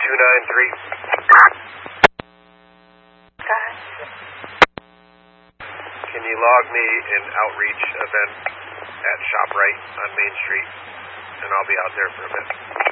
293. Go ahead. Can you log me an outreach event at ShopRite on Main Street? And I'll be out there for a bit.